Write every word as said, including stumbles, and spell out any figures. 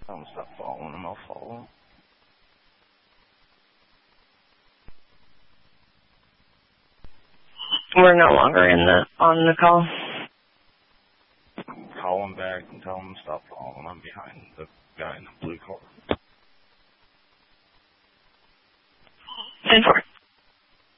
Tell him to stop following him, I'll follow him. We're no longer in the on the call. Call him back and tell him to stop following. I'm behind the guy in the